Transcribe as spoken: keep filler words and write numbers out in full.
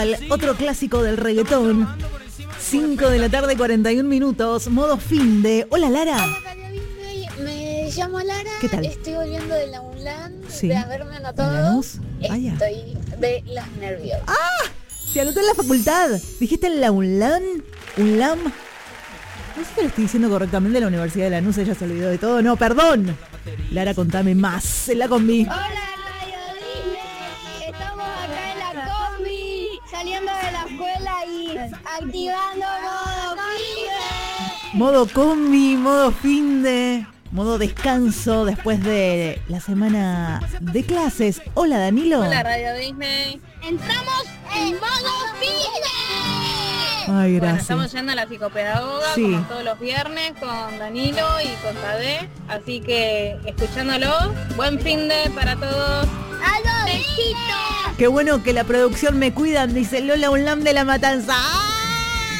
Bisbal, otro clásico del reggaetón. cinco de la tarde, cuarenta y un minutos, modo fin de... Hola, Lara. Hola, María Disney. Me llamo Lara. ¿Qué tal? Estoy volviendo de la UNLAN, Sí. de haberme anotado. ¿Lanús? Ah, ya. Estoy de los nervios. ¡Ah! Se anotó en la facultad. ¿Dijiste en la UNLAN? ¿UNLAM? No sé si lo estoy diciendo correctamente, la Universidad de Lanús, ella se olvidó de todo. No, perdón. Lara, contame más en la combi. Hola Radio Disney, estamos acá en la combi, saliendo de la escuela y activando modo fin. Modo combi, modo fin de... Modo descanso después de la semana de clases. Hola, Danilo. Hola Radio Disney. Entramos en modo fin. Ay, Bueno, gracias. estamos yendo a la psicopedagoga Sí. como todos los viernes con Danilo y con Tadé. Así que escuchándolo, buen fin de para todos. ¡Aló, besitos! Qué bueno que la producción me cuidan, dice Lola Unlam de la Matanza. ¡Ah!